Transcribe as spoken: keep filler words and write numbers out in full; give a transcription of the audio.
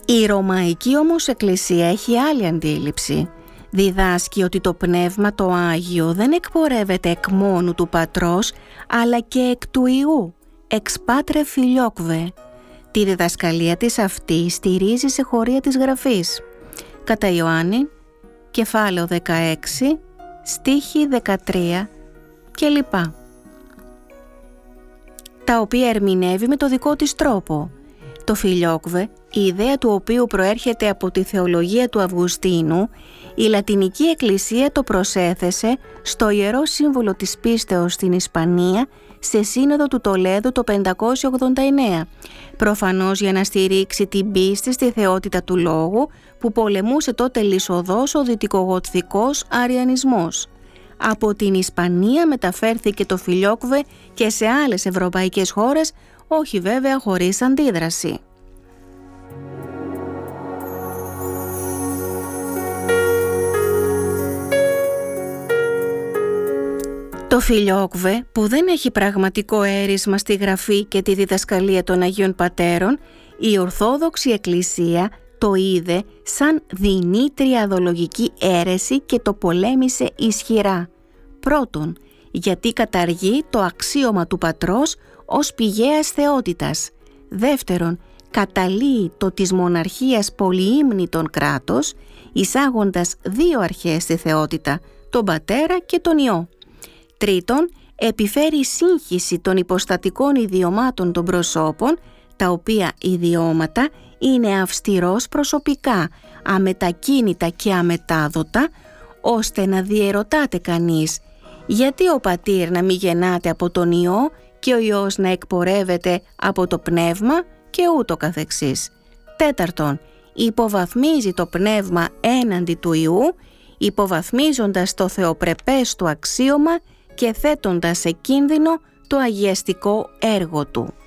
Η Ρωμαϊκή όμως Εκκλησία έχει άλλη αντίληψη. Διδάσκει ότι το Πνεύμα το Άγιο δεν εκπορεύεται εκ μόνου του Πατρός, αλλά και εκ του Υιού, εξ Πάτρε Filioque. Τη διδασκαλία της αυτή στηρίζει σε χωρία της Γραφής. Κατά Ιωάννη, κεφάλαιο δεκαέξι, στίχη δεκατρία κλπ. Τα οποία ερμηνεύει με το δικό της τρόπο. Το Filioque, η ιδέα του οποίου προέρχεται από τη θεολογία του Αυγουστίνου, η Λατινική Εκκλησία το προσέθεσε στο Ιερό Σύμβολο της Πίστεως στην Ισπανία σε σύνοδο του Τολέδου το πεντακόσια ογδόντα εννέα, προφανώς για να στηρίξει την πίστη στη θεότητα του λόγου που πολεμούσε τότε λυσοδός ο δυτικογοτθικός αριανισμός. Από την Ισπανία μεταφέρθηκε το Filioque και σε άλλες ευρωπαϊκές χώρες, όχι βέβαια χωρίς αντίδραση. Το Filioque, που δεν έχει πραγματικό έρισμα στη Γραφή και τη διδασκαλία των Αγίων Πατέρων, η Ορθόδοξη Εκκλησία το είδε σαν δεινή τριαδολογική αίρεση και το πολέμησε ισχυρά. Πρώτον, γιατί καταργεί το αξίωμα του Πατρός ως πηγαίας θεότητας. Δεύτερον, καταλύει το της μοναρχίας πολυήμνητον κράτος, εισάγοντας δύο αρχές στη θεότητα, τον Πατέρα και τον Υιό. Τρίτον, επιφέρει σύγχυση των υποστατικών ιδιωμάτων των προσώπων, τα οποία ιδιώματα είναι αυστηρός προσωπικά, αμετακίνητα και αμετάδοτα, ώστε να διερωτάται κανείς γιατί ο Πατήρ να μη γεννάται από τον Υιό και ο Υιός να εκπορεύεται από το Πνεύμα και ούτω καθεξής. Τέταρτον, υποβαθμίζει το Πνεύμα έναντι του Υιού, υποβαθμίζοντας το θεοπρεπές του αξίωμα και θέτοντας σε κίνδυνο το αγιαστικό έργο του.